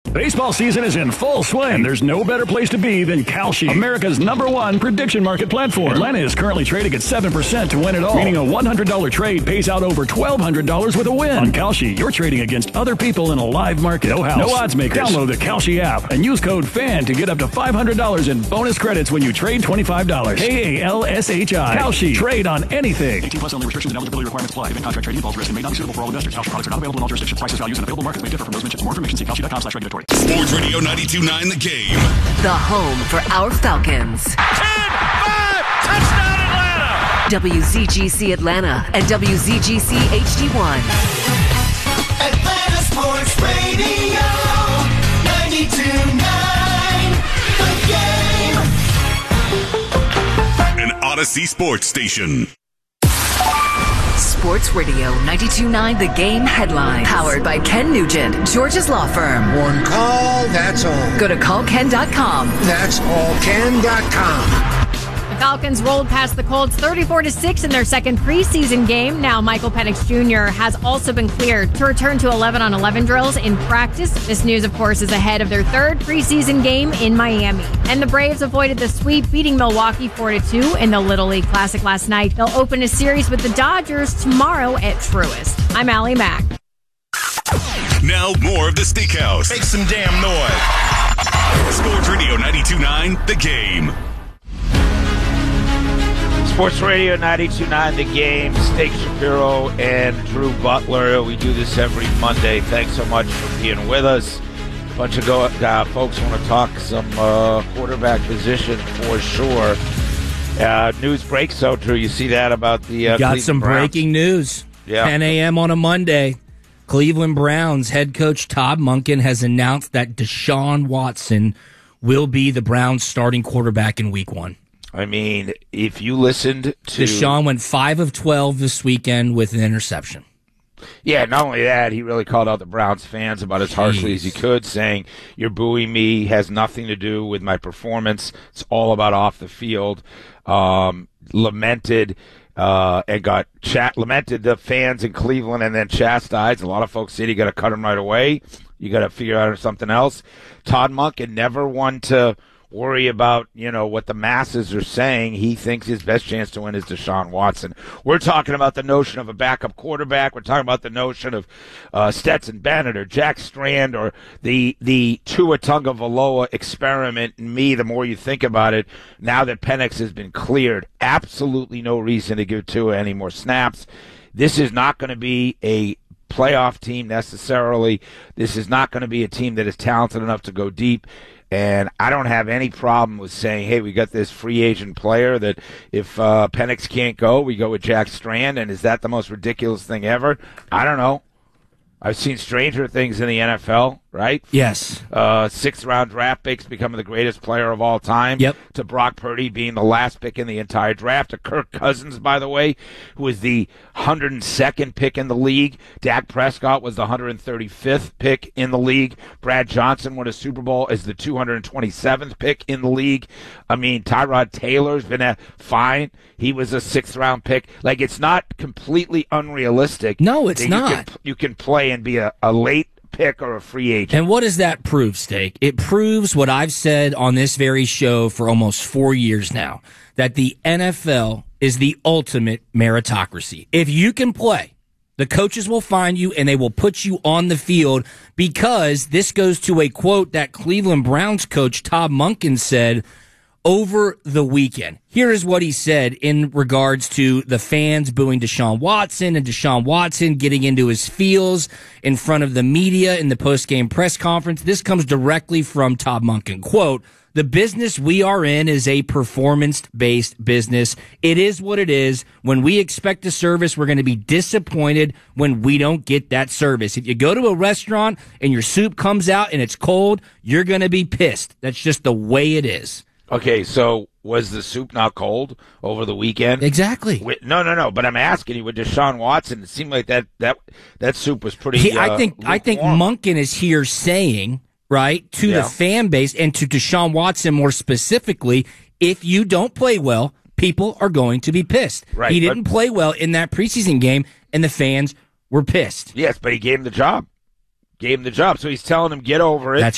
Baseball season is in full swing, and there's no better place to be than Kalshi, America's #1 prediction market platform. Atlanta is currently trading at 7% to win it all, meaning a $100 trade pays out over $1,200 with a win. On Kalshi, you're trading against other people in a live market. No house, no odds makers. Download the Kalshi app and use code FAN to get up to $500 in bonus credits when you trade $25. KALSHI. Kalshi. Trade on anything. 18 plus only. Restrictions and eligibility requirements apply. Event contract trading involves risk and may not be suitable for all investors. Kalshi products are not available in all jurisdictions. Prices, values, and available markets may differ from those mentioned. For more information, see kalshi.com/regulatory. Sports Radio 92.9 The Game. The home for our Falcons. 10-5! Touchdown Atlanta! WZGC Atlanta and WZGC HD1. Atlanta Sports Radio 92.9 The Game. An Odyssey Sports Station. Sports Radio 92.9 The Game headline. Powered by Ken Nugent, George's Law Firm. One call, that's all. Go to callken.com. That's allken.com. The Falcons rolled past the Colts 34-6 in their second preseason game. Now Michael Penix Jr. has also been cleared to return to 11-on-11 drills in practice. This news, of course, is ahead of their third preseason game in Miami. And the Braves avoided the sweep, beating Milwaukee 4-2 in the Little League Classic last night. They'll open a series with the Dodgers tomorrow at Truist. I'm Allie Mack. Now more of the Steakhouse. Make some damn noise. Sports Radio 92.9 The Game. Sports Radio 92.9 The Game. Steak Shapiro and Drew Butler. We do this every Monday. Thanks so much for being with us. A bunch of folks want to talk some quarterback position for sure. News breaks, so Drew. You see that about the got Cleveland some Browns? Breaking news. Yeah. 10 a.m. on a Monday. Cleveland Browns head coach Todd Monken has announced that Deshaun Watson will be the Browns' starting quarterback in Week 1. I mean, if you listened to... Deshaun went 5 of 12 this weekend with an interception. Yeah, not only that, he really called out the Browns fans about as harshly as he could, saying, "You're booing me, has nothing to do with my performance. It's all about off the field." Lamented lamented the fans in Cleveland and then chastised. A lot of folks said you got to cut him right away. You got to figure out something else. Todd Monken never one to worry about, what the masses are saying. He thinks his best chance to win is Deshaun Watson. We're talking about the notion of a backup quarterback. We're talking about the notion of Stetson Bennett or Jack Strand or the Tua Tagovailoa experiment. And the more you think about it, now that Penix has been cleared, absolutely no reason to give Tua any more snaps. This is not going to be a playoff team necessarily. This is not going to be a team that is talented enough to go deep. And I don't have any problem with saying, hey, we got this free agent player that if Penix can't go, we go with Jack Strand. And is that the most ridiculous thing ever? I don't know. I've seen stranger things in the NFL, right? Yes. 6th-round draft picks becoming the greatest player of all time. Yep. To Brock Purdy being the last pick in the entire draft. To Kirk Cousins, by the way, who was the 102nd pick in the league. Dak Prescott was the 135th pick in the league. Brad Johnson won a Super Bowl as the 227th pick in the league. I mean, Tyrod Taylor's been fine. He was a 6th-round pick. Like, it's not completely unrealistic. No, it's not. You can play and be a late pick or a free agent. And what does that prove, Steak? It proves what I've said on this very show for almost 4 years now, that the NFL is the ultimate meritocracy. If you can play, the coaches will find you and they will put you on the field, because this goes to a quote that Cleveland Browns coach Todd Monken said over the weekend. Here is what he said in regards to the fans booing Deshaun Watson and Deshaun Watson getting into his feels in front of the media in the post-game press conference. This comes directly from Todd Monken. Quote, "The business we are in is a performance-based business. It is what it is. When we expect a service, we're going to be disappointed when we don't get that service. If you go to a restaurant and your soup comes out and it's cold, you're going to be pissed. That's just the way it is." Okay, so was the soup not cold over the weekend? Exactly. No. But I'm asking you, with Deshaun Watson, it seemed like that soup was pretty. I think Monken is here saying, right, to the fan base and to Deshaun Watson more specifically, if you don't play well, people are going to be pissed. Right, he didn't play well in that preseason game, and the fans were pissed. Yes, but he gave him the job. So he's telling him, get over it. That's